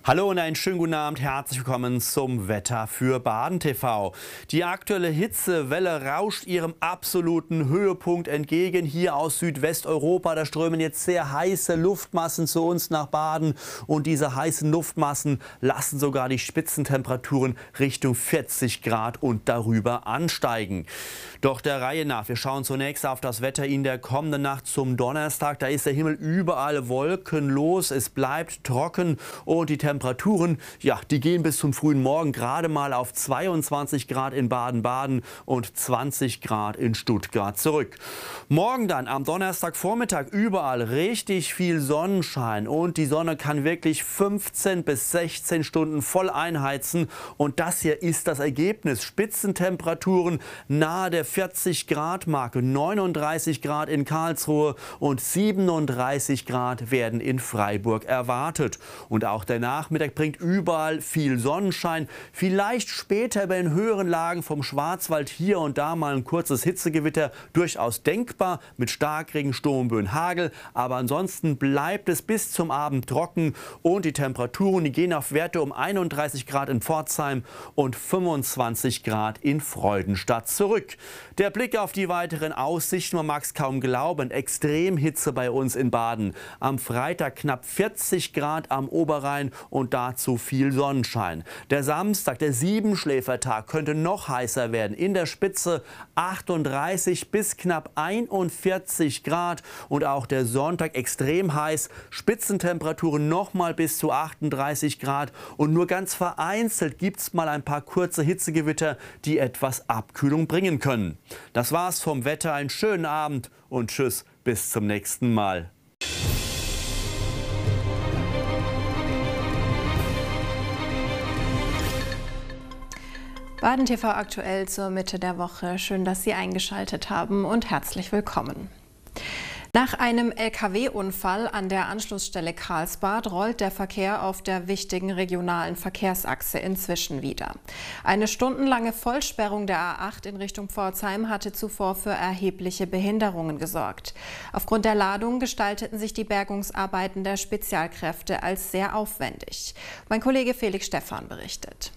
Hallo und einen schönen guten Abend, herzlich willkommen zum Wetter für Baden TV. Die aktuelle Hitzewelle rauscht ihrem absoluten Höhepunkt entgegen. Hier aus Südwesteuropa, da strömen jetzt sehr heiße Luftmassen zu uns nach Baden. Und diese heißen Luftmassen lassen sogar die Spitzentemperaturen Richtung 40 Grad und darüber ansteigen. Doch der Reihe nach, wir schauen zunächst auf das Wetter in der kommenden Nacht zum Donnerstag. Da ist der Himmel überall wolkenlos, es bleibt trocken und die Temperaturen, ja, die gehen bis zum frühen Morgen gerade mal auf 22 Grad in Baden-Baden und 20 Grad in Stuttgart zurück. Morgen dann am Donnerstagvormittag überall richtig viel Sonnenschein und die Sonne kann wirklich 15 bis 16 Stunden voll einheizen und das hier ist das Ergebnis. Spitzentemperaturen nahe der 40 Grad Marke, 39 Grad in Karlsruhe und 37 Grad werden in Freiburg erwartet. Und auch der Nachmittag bringt überall viel Sonnenschein. Vielleicht später bei den höheren Lagen vom Schwarzwald hier und da mal ein kurzes Hitzegewitter durchaus denkbar mit Starkregen, Sturmböen, Hagel. Aber ansonsten bleibt es bis zum Abend trocken und die Temperaturen, die gehen auf Werte um 31 Grad in Pforzheim und 25 Grad in Freudenstadt zurück. Der Blick auf die weiteren Aussichten, man mag es kaum glauben, Extremhitze bei uns in Baden. Am Freitag knapp 40 Grad am Oberrhein und dazu viel Sonnenschein. Der Samstag, der Siebenschläfertag, könnte noch heißer werden. In der Spitze 38 bis knapp 41 Grad und auch der Sonntag extrem heiß. Spitzentemperaturen nochmal bis zu 38 Grad und nur ganz vereinzelt gibt es mal ein paar kurze Hitzegewitter, die etwas Abkühlung bringen können. Das war's vom Wetter. Einen schönen Abend und tschüss, bis zum nächsten Mal. Baden TV aktuell zur Mitte der Woche. Schön, dass Sie eingeschaltet haben und herzlich willkommen. Nach einem Lkw-Unfall an der Anschlussstelle Karlsbad rollt der Verkehr auf der wichtigen regionalen Verkehrsachse inzwischen wieder. Eine stundenlange Vollsperrung der A8 in Richtung Pforzheim hatte zuvor für erhebliche Behinderungen gesorgt. Aufgrund der Ladung gestalteten sich die Bergungsarbeiten der Spezialkräfte als sehr aufwendig. Mein Kollege Felix Stephan berichtet.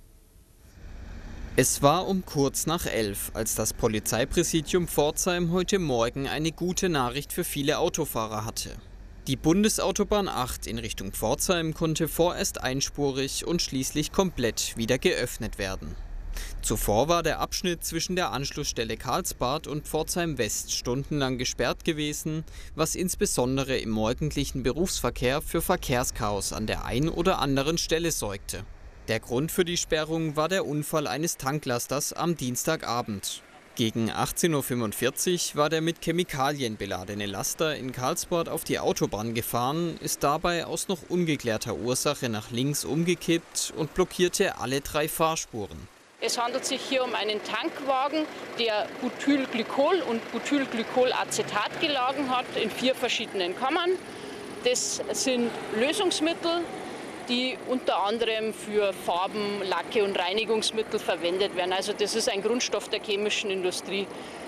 Es war um kurz nach 11, als das Polizeipräsidium Pforzheim heute Morgen eine gute Nachricht für viele Autofahrer hatte. Die Bundesautobahn 8 in Richtung Pforzheim konnte vorerst einspurig und schließlich komplett wieder geöffnet werden. Zuvor war der Abschnitt zwischen der Anschlussstelle Karlsbad und Pforzheim West stundenlang gesperrt gewesen, was insbesondere im morgendlichen Berufsverkehr für Verkehrschaos an der einen oder anderen Stelle sorgte. Der Grund für die Sperrung war der Unfall eines Tanklasters am Dienstagabend. Gegen 18:45 Uhr war der mit Chemikalien beladene Laster in Karlsbad auf die Autobahn gefahren, ist dabei aus noch ungeklärter Ursache nach links umgekippt und blockierte alle 3 Fahrspuren. Es handelt sich hier um einen Tankwagen, der Butylglykol und Butylglykolacetat geladen hat in 4 verschiedenen Kammern. Das sind Lösungsmittel, die unter anderem für Farben, Lacke und Reinigungsmittel verwendet werden. Also das ist ein Grundstoff der chemischen Industrie.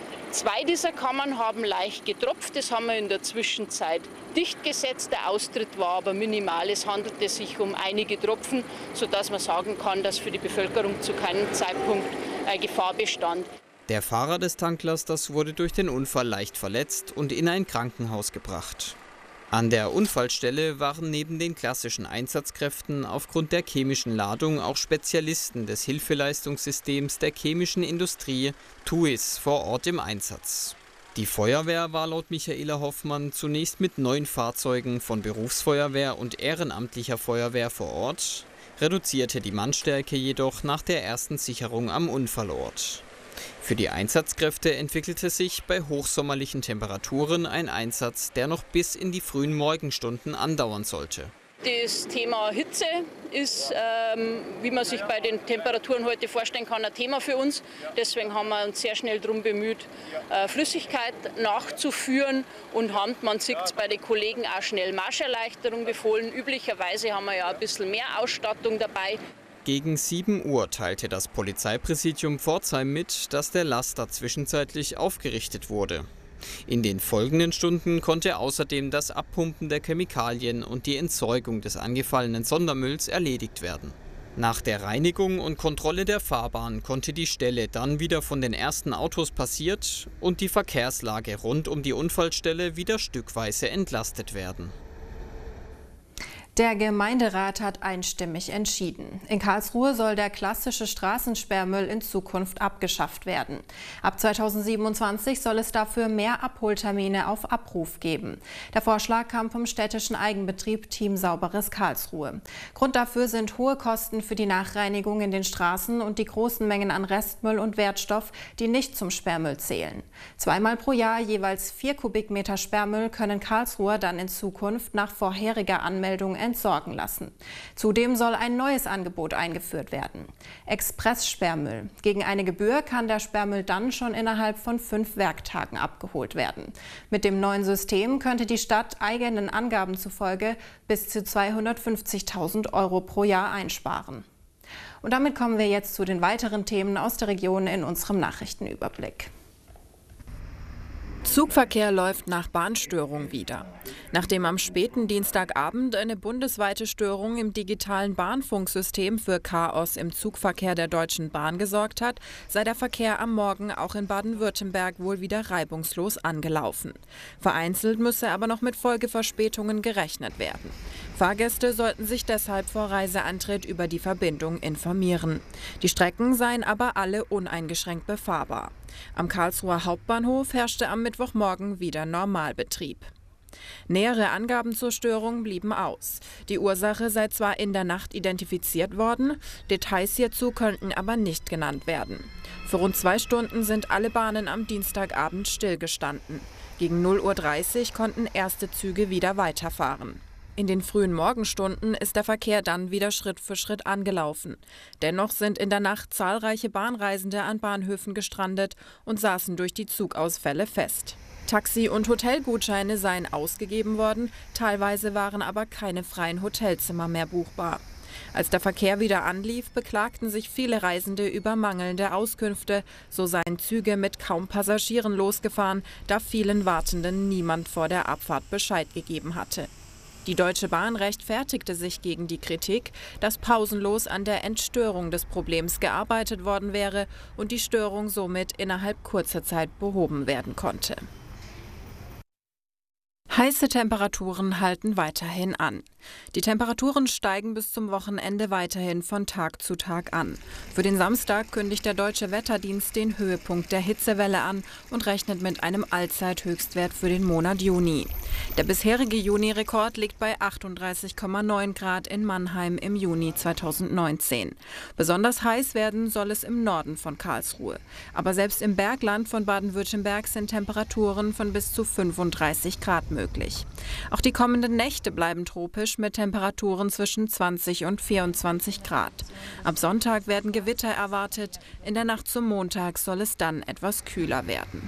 2 dieser Kammern haben leicht getropft, das haben wir in der Zwischenzeit dicht gesetzt. Der Austritt war aber minimal. Es handelte sich um einige Tropfen, sodass man sagen kann, dass für die Bevölkerung zu keinem Zeitpunkt Gefahr bestand. Der Fahrer des Tanklasters wurde durch den Unfall leicht verletzt und in ein Krankenhaus gebracht. An der Unfallstelle waren neben den klassischen Einsatzkräften aufgrund der chemischen Ladung auch Spezialisten des Hilfeleistungssystems der chemischen Industrie TUIS vor Ort im Einsatz. Die Feuerwehr war laut Michaela Hoffmann zunächst mit 9 Fahrzeugen von Berufsfeuerwehr und ehrenamtlicher Feuerwehr vor Ort, reduzierte die Mannstärke jedoch nach der ersten Sicherung am Unfallort. Für die Einsatzkräfte entwickelte sich bei hochsommerlichen Temperaturen ein Einsatz, der noch bis in die frühen Morgenstunden andauern sollte. Das Thema Hitze ist, wie man sich bei den Temperaturen heute vorstellen kann, ein Thema für uns. Deswegen haben wir uns sehr schnell darum bemüht, Flüssigkeit nachzuführen und haben, man sieht es bei den Kollegen, auch schnell Marscherleichterung befohlen. Üblicherweise haben wir ja ein bisschen mehr Ausstattung dabei. Gegen 7 Uhr teilte das Polizeipräsidium Pforzheim mit, dass der Laster zwischenzeitlich aufgerichtet wurde. In den folgenden Stunden konnte außerdem das Abpumpen der Chemikalien und die Entsorgung des angefallenen Sondermülls erledigt werden. Nach der Reinigung und Kontrolle der Fahrbahn konnte die Stelle dann wieder von den ersten Autos passiert und die Verkehrslage rund um die Unfallstelle wieder stückweise entlastet werden. Der Gemeinderat hat einstimmig entschieden. In Karlsruhe soll der klassische Straßensperrmüll in Zukunft abgeschafft werden. Ab 2027 soll es dafür mehr Abholtermine auf Abruf geben. Der Vorschlag kam vom städtischen Eigenbetrieb Team Sauberes Karlsruhe. Grund dafür sind hohe Kosten für die Nachreinigung in den Straßen und die großen Mengen an Restmüll und Wertstoff, die nicht zum Sperrmüll zählen. Zweimal pro Jahr jeweils 4 Kubikmeter Sperrmüll können Karlsruher dann in Zukunft nach vorheriger Anmeldung entsorgen lassen. Zudem soll ein neues Angebot eingeführt werden. Express-Sperrmüll. Gegen eine Gebühr kann der Sperrmüll dann schon innerhalb von 5 Werktagen abgeholt werden. Mit dem neuen System könnte die Stadt eigenen Angaben zufolge bis zu 250.000 € pro Jahr einsparen. Und damit kommen wir jetzt zu den weiteren Themen aus der Region in unserem Nachrichtenüberblick. Zugverkehr läuft nach Bahnstörung wieder. Nachdem am späten Dienstagabend eine bundesweite Störung im digitalen Bahnfunksystem für Chaos im Zugverkehr der Deutschen Bahn gesorgt hat, sei der Verkehr am Morgen auch in Baden-Württemberg wohl wieder reibungslos angelaufen. Vereinzelt müsse aber noch mit Folgeverspätungen gerechnet werden. Fahrgäste sollten sich deshalb vor Reiseantritt über die Verbindung informieren. Die Strecken seien aber alle uneingeschränkt befahrbar. Am Karlsruher Hauptbahnhof herrschte am Mittwochmorgen wieder Normalbetrieb. Nähere Angaben zur Störung blieben aus. Die Ursache sei zwar in der Nacht identifiziert worden, Details hierzu könnten aber nicht genannt werden. Für rund 2 Stunden sind alle Bahnen am Dienstagabend stillgestanden. Gegen 0:30 Uhr konnten erste Züge wieder weiterfahren. In den frühen Morgenstunden ist der Verkehr dann wieder Schritt für Schritt angelaufen. Dennoch sind in der Nacht zahlreiche Bahnreisende an Bahnhöfen gestrandet und saßen durch die Zugausfälle fest. Taxi- und Hotelgutscheine seien ausgegeben worden, teilweise waren aber keine freien Hotelzimmer mehr buchbar. Als der Verkehr wieder anlief, beklagten sich viele Reisende über mangelnde Auskünfte. So seien Züge mit kaum Passagieren losgefahren, da vielen Wartenden niemand vor der Abfahrt Bescheid gegeben hatte. Die Deutsche Bahn rechtfertigte sich gegen die Kritik, dass pausenlos an der Entstörung des Problems gearbeitet worden wäre und die Störung somit innerhalb kurzer Zeit behoben werden konnte. Heiße Temperaturen halten weiterhin an. Die Temperaturen steigen bis zum Wochenende weiterhin von Tag zu Tag an. Für den Samstag kündigt der Deutsche Wetterdienst den Höhepunkt der Hitzewelle an und rechnet mit einem Allzeithöchstwert für den Monat Juni. Der bisherige Juni-Rekord liegt bei 38,9 Grad in Mannheim im Juni 2019. Besonders heiß werden soll es im Norden von Karlsruhe. Aber selbst im Bergland von Baden-Württemberg sind Temperaturen von bis zu 35 Grad möglich. Auch die kommenden Nächte bleiben tropisch mit Temperaturen zwischen 20 und 24 Grad. Ab Sonntag werden Gewitter erwartet. In der Nacht zum Montag soll es dann etwas kühler werden.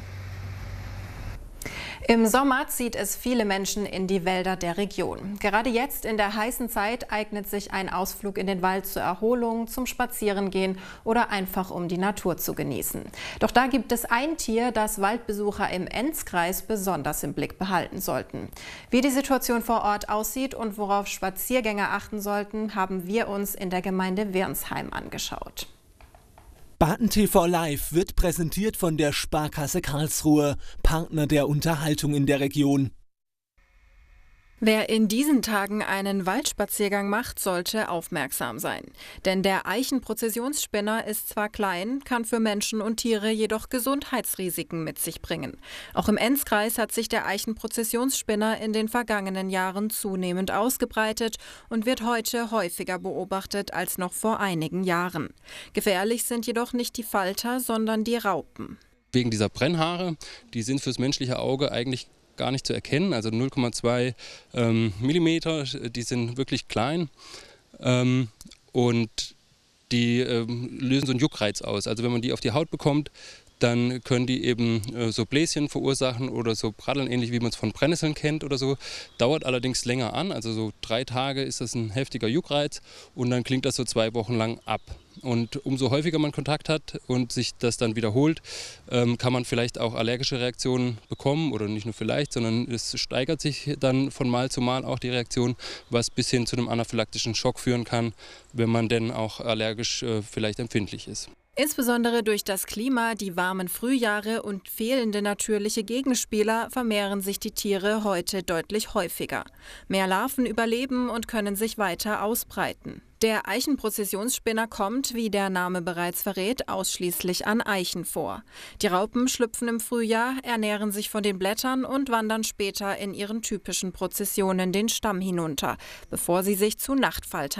Im Sommer zieht es viele Menschen in die Wälder der Region. Gerade jetzt in der heißen Zeit eignet sich ein Ausflug in den Wald zur Erholung, zum Spazierengehen oder einfach um die Natur zu genießen. Doch da gibt es ein Tier, das Waldbesucher im Enzkreis besonders im Blick behalten sollten. Wie die Situation vor Ort aussieht und worauf Spaziergänger achten sollten, haben wir uns in der Gemeinde Wirnsheim angeschaut. BadenTV Live wird präsentiert von der Sparkasse Karlsruhe, Partner der Unterhaltung in der Region. Wer in diesen Tagen einen Waldspaziergang macht, sollte aufmerksam sein. Denn der Eichenprozessionsspinner ist zwar klein, kann für Menschen und Tiere jedoch Gesundheitsrisiken mit sich bringen. Auch im Enzkreis hat sich der Eichenprozessionsspinner in den vergangenen Jahren zunehmend ausgebreitet und wird heute häufiger beobachtet als noch vor einigen Jahren. Gefährlich sind jedoch nicht die Falter, sondern die Raupen. Wegen dieser Brennhaare, die sind fürs menschliche Auge eigentlich gar nicht zu erkennen, also 0,2 Millimeter, die sind wirklich klein und die lösen so einen Juckreiz aus. Also wenn man die auf die Haut bekommt, dann können die eben so Bläschen verursachen oder so Praddeln, ähnlich wie man es von Brennnesseln kennt oder so. Dauert allerdings länger an, also so 3 Tage ist das ein heftiger Juckreiz und dann klingt das so 2 Wochen lang ab. Und umso häufiger man Kontakt hat und sich das dann wiederholt, kann man vielleicht auch allergische Reaktionen bekommen oder nicht nur vielleicht, sondern es steigert sich dann von Mal zu Mal auch die Reaktion, was bis hin zu einem anaphylaktischen Schock führen kann, wenn man denn auch allergisch vielleicht empfindlich ist. Insbesondere durch das Klima, die warmen Frühjahre und fehlende natürliche Gegenspieler vermehren sich die Tiere heute deutlich häufiger. Mehr Larven überleben und können sich weiter ausbreiten. Der Eichenprozessionsspinner kommt, wie der Name bereits verrät, ausschließlich an Eichen vor. Die Raupen schlüpfen im Frühjahr, ernähren sich von den Blättern und wandern später in ihren typischen Prozessionen den Stamm hinunter, bevor sie sich zu Nachtfaltern